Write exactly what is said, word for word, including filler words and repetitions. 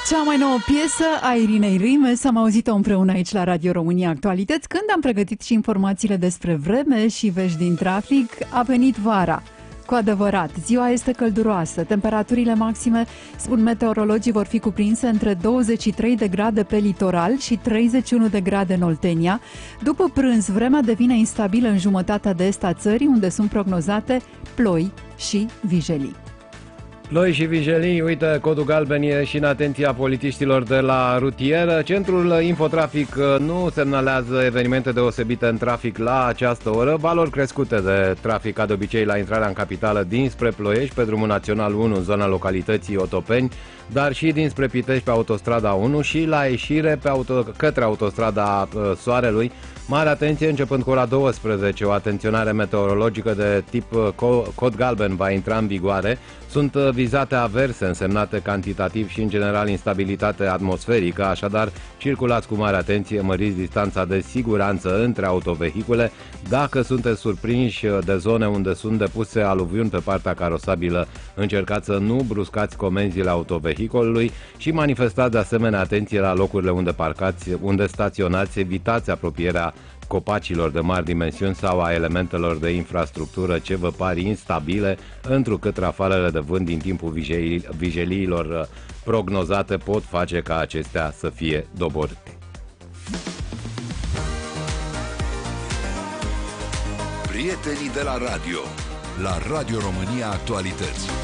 Cea mai nouă piesă a Irinei Rimes am auzit-o împreună aici la Radio România Actualități. Când am pregătit și informațiile despre vreme și vești din trafic, a venit vara. Cu adevărat, ziua este călduroasă. Temperaturile maxime, spun meteorologii, vor fi cuprinse între douăzeci și trei de grade pe litoral și treizeci și unu de grade în Oltenia. După prânz, vremea devine instabilă în jumătatea de est a țării, unde sunt prognozate ploi și vijelii. Ploi și vijelii, uite, codul galben e și în atenția polițiștilor de la rutieră. Centrul Infotrafic nu semnalează evenimente deosebite în trafic la această oră. Valori crescute de trafic, ca de obicei, la intrarea în capitală dinspre Ploiești, pe drumul național unu, în zona localității Otopeni, dar și dinspre Pitești pe autostrada unu și la ieșire pe auto, către autostrada uh, Soarelui. Mare atenție, începând cu ora douăsprezece, o atenționare meteorologică de tip cod galben va intra în vigoare. Sunt vizate averse însemnate cantitativ și în general instabilitate atmosferică, așadar circulați cu mare atenție, măriți distanța de siguranță între autovehicule. Dacă sunteți surprinși de zone unde sunt depuse aluviuni pe partea carosabilă, încercați să nu bruscați comenzile autovehicolului și manifestați de asemenea atenție la locurile unde parcați, unde staționați, evitați apropierea copacilor de mari dimensiuni sau a elementelor de infrastructură ce vă par instabile, întrucât rafalele de vânt din timpul vijelii, vijeliilor prognozate pot face ca acestea să fie doborâte. Prietenii de la radio, la Radio România Actualități.